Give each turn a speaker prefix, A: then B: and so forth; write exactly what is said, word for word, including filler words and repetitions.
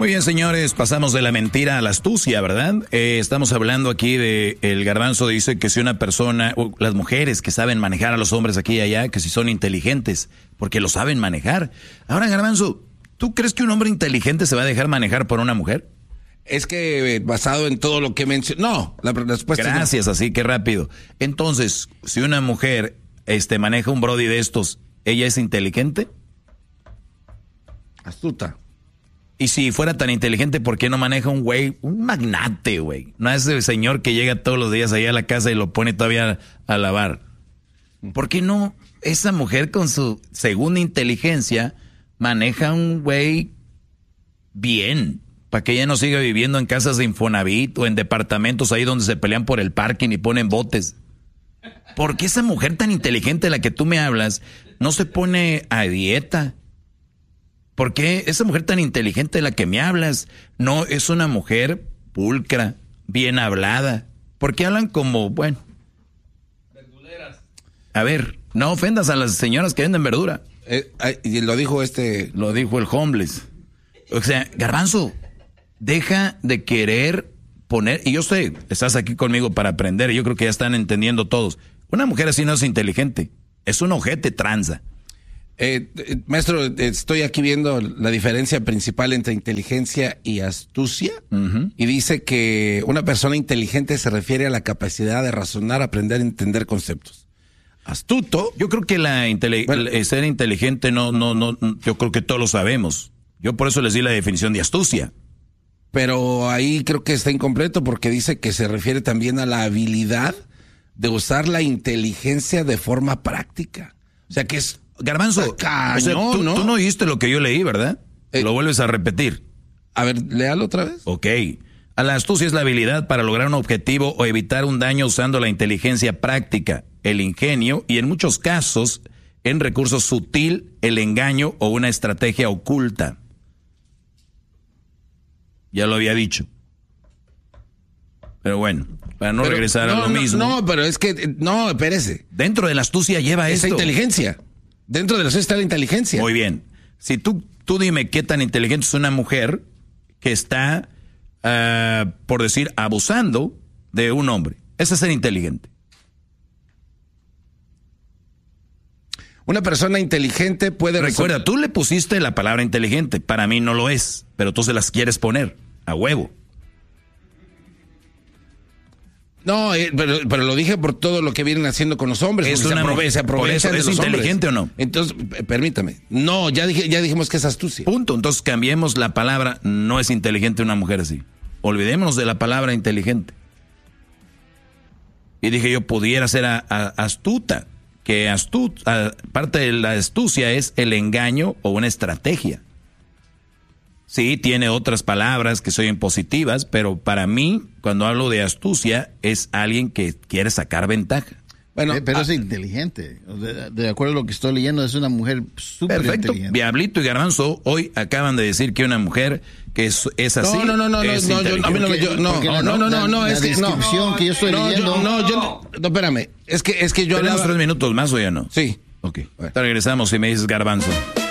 A: Muy bien, señores, pasamos de la mentira a la astucia, ¿verdad? Eh, estamos hablando aquí de, el Garbanzo dice que si una persona, o las mujeres que saben manejar a los hombres aquí y allá, que si son inteligentes, porque lo saben manejar. Ahora, Garbanzo, ¿tú crees que un hombre inteligente se va a dejar manejar por una mujer?
B: Es que basado en todo lo que mencionó, no, la respuesta
A: Gracias,
B: es no.
A: Así que rápido. Entonces, si una mujer este, maneja un brody de estos, ¿ella es inteligente?
B: Astuta.
A: Y si fuera tan inteligente, ¿por qué no maneja un güey, un magnate, güey? No es el señor que llega todos los días allá a la casa y lo pone todavía a lavar. ¿Por qué no esa mujer con su segunda inteligencia maneja un güey bien? Para que ella no siga viviendo en casas de Infonavit o en departamentos ahí donde se pelean por el parking y ponen botes. ¿Por qué esa mujer tan inteligente de la que tú me hablas no se pone a dieta? ¿Por qué esa mujer tan inteligente de la que me hablas no es una mujer pulcra, bien hablada? ¿Por qué hablan como, bueno? Verduleras. A ver, no ofendas a las señoras que venden verdura.
B: Eh, eh, lo dijo este...
A: Lo dijo el homeless. O sea, Garbanzo, deja de querer poner, y yo sé, estás aquí conmigo para aprender, y yo creo que ya están entendiendo todos. Una mujer así no es inteligente, es un ojete tranza.
B: Eh, eh, maestro, eh, estoy aquí viendo la diferencia principal entre inteligencia y astucia, uh-huh. Y dice que una persona inteligente se refiere a la capacidad de razonar, aprender y entender conceptos. Astuto.
A: Yo creo que la intele- bueno, el ser inteligente no, no, no, yo creo que todos lo sabemos. Yo por eso les di la definición de astucia.
B: Pero ahí creo que está incompleto porque dice que se refiere también a la habilidad de usar la inteligencia de forma práctica. O sea que es...
A: Garbanzo,
B: cañón,
A: o sea, tú,
B: ¿no?
A: tú no oíste lo que yo leí, ¿verdad? Eh, lo vuelves a repetir.
B: A ver, léalo otra vez.
A: Ok. A la astucia es la habilidad para lograr un objetivo o evitar un daño usando la inteligencia práctica, el ingenio y en muchos casos en recursos sutil, el engaño o una estrategia oculta. Ya lo había dicho. Pero bueno, para no pero, regresar no, a lo
B: no,
A: mismo.
B: No, pero es que, no, espérese.
A: Dentro de la astucia lleva
B: esa
A: esto.
B: inteligencia. Dentro de la astucia está la inteligencia.
A: Muy bien. Si tú, tú dime qué tan inteligente es una mujer que está, uh, por decir, abusando de un hombre. Ese es ser inteligente.
B: Una persona inteligente puede...
A: Recuerda, resol- tú le pusiste la palabra inteligente. Para mí no lo es, pero tú se las quieres poner a huevo.
B: No, eh, pero, pero lo dije por todo lo que vienen haciendo con los hombres.
A: Es una,
B: se aprovechan de
A: ¿Es
B: los
A: inteligente
B: hombres.
A: o no?
B: Entonces, permítame. No, ya dije, ya dijimos que es astucia.
A: Punto. Entonces cambiemos la palabra. No es inteligente una mujer así. Olvidémonos de la palabra inteligente. Y dije yo pudiera ser a, a, astuta. Que astuta, parte de la astucia es el engaño o una estrategia. Sí, tiene otras palabras que son positivas, pero para mí, cuando hablo de astucia, es alguien que quiere sacar ventaja.
C: Bueno, eh, pero a, es inteligente. De, de acuerdo a lo que estoy leyendo, es una mujer súper inteligente.
A: Perfecto. Diablito y Garbanzo hoy acaban de decir que una mujer que es, es así.
B: No, no, no, no,
A: es
B: no, yo, a mí no me, yo, no, no, no, no, no, no, es
C: la
B: que
C: descripción
B: no,
C: que yo estoy
B: no,
C: leyendo.
B: Yo, no, yo, no, espérame, es que, es que yo
A: ¿Tenemos
B: hablaba...
A: tres minutos más o ya no?
B: Sí.
A: Ok. Bueno. Te regresamos y me dices Garbanzo.